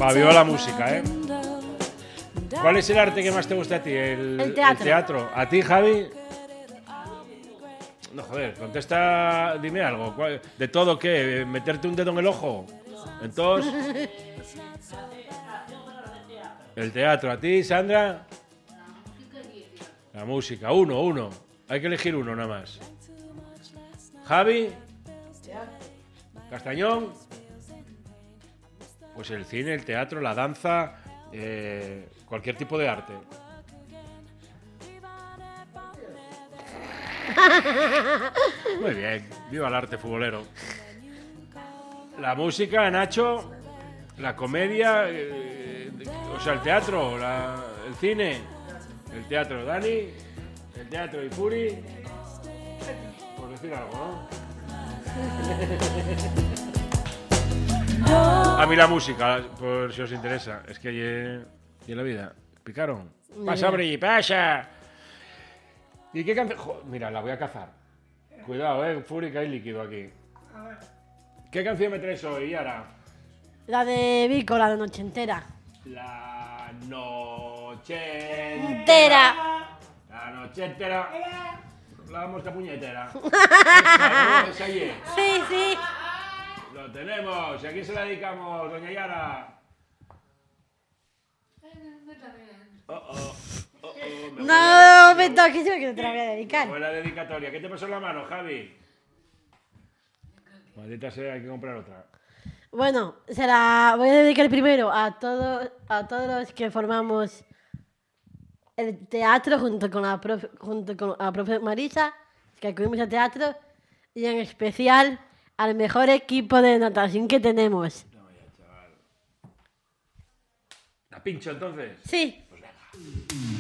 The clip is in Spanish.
Javió la música, ¿eh? ¿Cuál es el arte que más te gusta a ti? El teatro. El teatro. ¿A ti, Javi? No, joder, contesta, dime algo. ¿De todo qué? ¿Meterte un dedo en el ojo? Entonces... El teatro. ¿A ti, Sandra? La música. Uno. Hay que elegir uno nada más. Javi. Castañón. Pues el cine, el teatro, la danza, cualquier tipo de arte. Muy bien, viva el arte futbolero. La música, Nacho, la comedia, o sea, el teatro, el cine, el teatro, Dani, el teatro y Furi, por decir algo, ¿no? A mí la música, por si os interesa, es que y en la vida, picaron. Pasa, Bri, pasa. ¿Y qué canción? Mira, la voy a cazar. Cuidado, Furi, que hay líquido aquí. ¿Qué canción me traes hoy, Yara? La de Vico, la de Noche Entera. La noche Entera. La noche entera. La mosca puñetera. Esa allí. Sí. Lo tenemos. ¿Y a quién se la dedicamos, doña Yara? No me toques, yo que no te la voy a dedicar. Buena dedicatoria. ¿Qué te pasó en la mano, Javi? Maldita sea, hay que comprar otra. Bueno, se la voy a dedicar primero a todos los que formamos el teatro junto con la profe Marisa, que acudimos al teatro, y en especial al mejor equipo de natación que tenemos. No, ya, chaval. ¿La pincho entonces? Sí. Pues venga.